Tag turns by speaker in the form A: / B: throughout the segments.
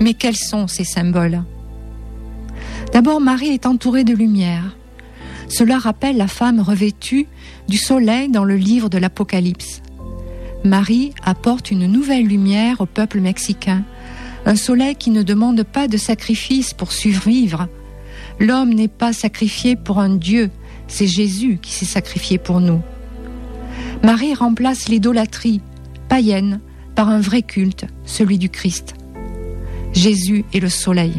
A: Mais quels sont ces symboles ? D'abord, Marie est entourée de lumière. Cela rappelle la femme revêtue du soleil dans le livre de l'Apocalypse. Marie apporte une nouvelle lumière au peuple mexicain, un soleil qui ne demande pas de sacrifice pour survivre. L'homme n'est pas sacrifié pour un Dieu, c'est Jésus qui s'est sacrifié pour nous. Marie remplace l'idolâtrie païenne par un vrai culte, celui du Christ. Jésus est le soleil.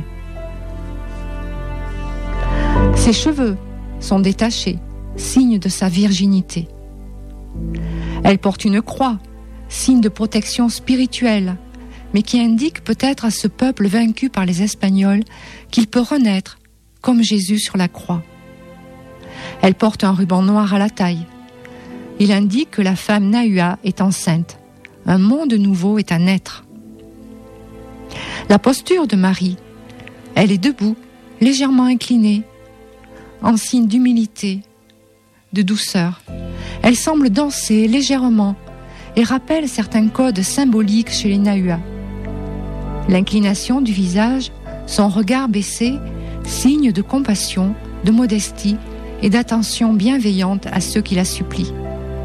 A: Ses cheveux sont détachés, signe de sa virginité. Elle porte une croix, signe de protection spirituelle, mais qui indique peut-être à ce peuple vaincu par les Espagnols qu'il peut renaître comme Jésus sur la croix. Elle porte un ruban noir à la taille. Il indique que la femme Nahua est enceinte. Un monde nouveau est à naître. La posture de Marie, elle est debout, légèrement inclinée, en signe d'humilité, de douceur. Elle semble danser légèrement et rappelle certains codes symboliques chez les Nahua. L'inclination du visage, son regard baissé, signe de compassion, de modestie et d'attention bienveillante à ceux qui la supplient.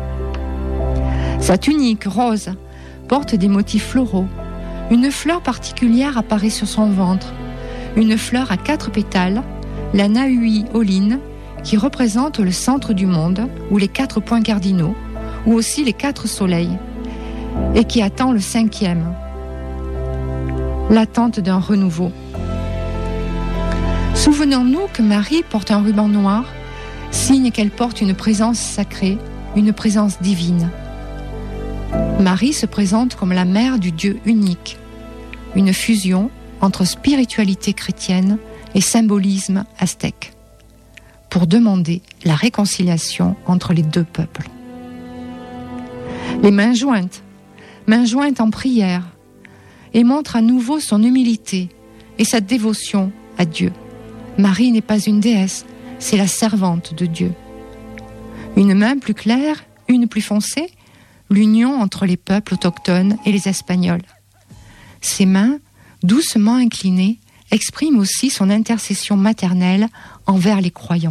A: Sa tunique rose porte des motifs floraux. Une fleur particulière apparaît sur son ventre. Une fleur à 4 pétales, la Nahui Oline, qui représente le centre du monde, ou les 4 points cardinaux, ou aussi les 4 soleils, et qui attend le 5e, l'attente d'un renouveau. Souvenons-nous que Marie porte un ruban noir, signe qu'elle porte une présence sacrée, une présence divine. Marie se présente comme la mère du Dieu unique, une fusion entre spiritualité chrétienne et symbolisme aztèque, pour demander la réconciliation entre les deux peuples. Les mains jointes en prière, et montre à nouveau son humilité et sa dévotion à Dieu. Marie n'est pas une déesse, c'est la servante de Dieu. Une main plus claire, une plus foncée, l'union entre les peuples autochtones et les Espagnols. Ses mains, doucement inclinées, expriment aussi son intercession maternelle envers les croyants.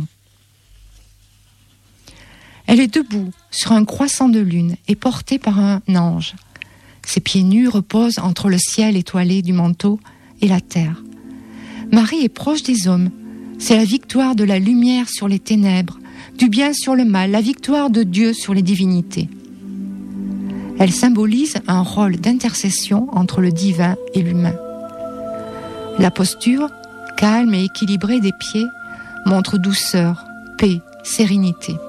A: Elle est debout sur un croissant de lune et portée par un ange. Ses pieds nus reposent entre le ciel étoilé du manteau et la terre. Marie est proche des hommes. C'est la victoire de la lumière sur les ténèbres, du bien sur le mal, la victoire de Dieu sur les divinités. Elle symbolise un rôle d'intercession entre le divin et l'humain. La posture, calme et équilibrée des pieds, montre douceur, paix, sérénité.